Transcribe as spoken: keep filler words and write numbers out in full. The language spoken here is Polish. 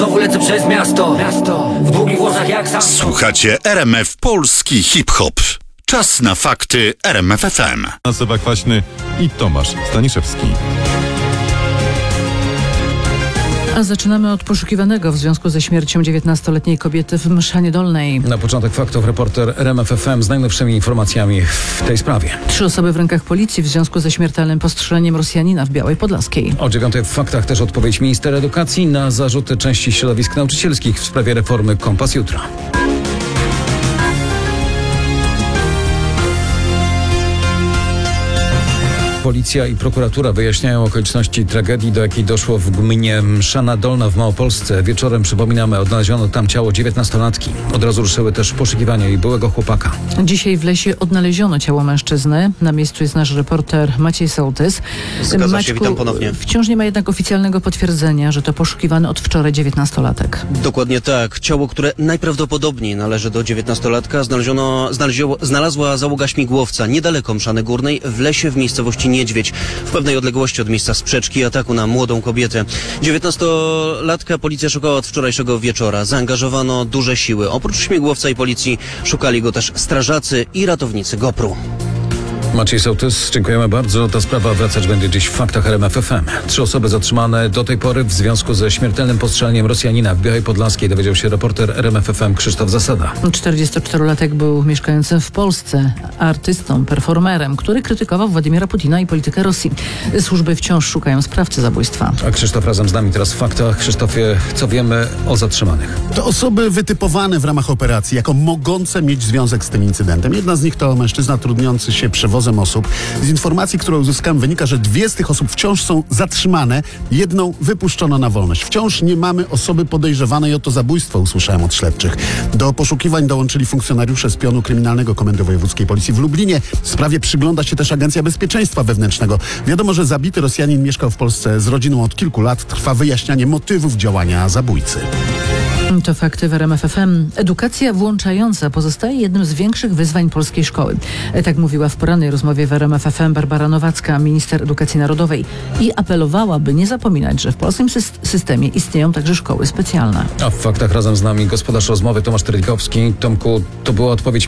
Znowu lecę przez miasto, miasto w długich włosach jak sam. Słuchacie R M F Polski Hip-Hop. Czas na fakty R M F F M. Ewa Kwaśny i Tomasz Staniszewski. A zaczynamy od poszukiwanego w związku ze śmiercią dziewiętnastoletniej kobiety w Mszanie Dolnej. Na początek faktów reporter R M F F M z najnowszymi informacjami w tej sprawie. Trzy osoby w rękach policji w związku ze śmiertelnym postrzeleniem Rosjanina w Białej Podlaskiej. O dziewiątej w faktach też odpowiedź minister edukacji na zarzuty części środowisk nauczycielskich w sprawie reformy Kompas Jutra. Policja i prokuratura wyjaśniają okoliczności tragedii, do jakiej doszło w gminie Mszana Dolna w Małopolsce. Wieczorem, przypominamy, odnaleziono tam ciało dziewiętnastolatki. Od razu ruszyły też poszukiwania jej byłego chłopaka. Dzisiaj w lesie odnaleziono ciało mężczyzny. Na miejscu jest nasz reporter Maciej Sołtys. Zgadza Maćku, się, witam ponownie. Wciąż nie ma jednak oficjalnego potwierdzenia, że to poszukiwany od wczoraj dziewiętnastolatek. Dokładnie tak. Ciało, które najprawdopodobniej należy do dziewiętnastolatka, znaleziono, znalezio, znalazła załoga śmigłowca niedaleko Mszany Górnej w lesie w miejscowości Niedźwiedź, w pewnej odległości od miejsca sprzeczki i ataku na młodą kobietę. dziewiętnastolatka policja szukała od wczorajszego wieczora. Zaangażowano duże siły. Oprócz śmigłowca i policji szukali go też strażacy i ratownicy GoPru. Maciej Sołtys, dziękujemy bardzo. Ta sprawa wracać będzie dziś w faktach R M F F M. Trzy osoby zatrzymane do tej pory w związku ze śmiertelnym postrzeleniem Rosjanina w Białej Podlaskiej, dowiedział się reporter R M F F M Krzysztof Zasada. czterdziestoczterolatek był mieszkającym w Polsce, artystą, performerem, który krytykował Władimira Putina i politykę Rosji. Służby wciąż szukają sprawcy zabójstwa. A Krzysztof razem z nami teraz w faktach. Krzysztofie, co wiemy o zatrzymanych? To osoby wytypowane w ramach operacji jako mogące mieć związek z tym incydentem. Jedna z nich to mężczyzna trudniący się przewozem osób. Z informacji, którą uzyskałem, wynika, że dwie z tych osób wciąż są zatrzymane. Jedną wypuszczono na wolność. Wciąż nie mamy osoby podejrzewanej o to zabójstwo, usłyszałem od śledczych. Do poszukiwań dołączyli funkcjonariusze z pionu kryminalnego Komendy Wojewódzkiej Policji w Lublinie. W sprawie przygląda się też Agencja Bezpieczeństwa Wewnętrznego. Wiadomo, że zabity Rosjanin mieszkał w Polsce z rodziną od kilku lat. Trwa wyjaśnianie motywów działania zabójcy. To fakty w R M F F M. Edukacja włączająca pozostaje jednym z większych wyzwań polskiej szkoły. Tak mówiła w porannej rozmowie w R M F F M Barbara Nowacka, minister edukacji narodowej, i apelowała, by nie zapominać, że w polskim systemie istnieją także szkoły specjalne. A w faktach razem z nami gospodarz rozmowy Tomasz Trylikowski. Tomku, to była odpowiedź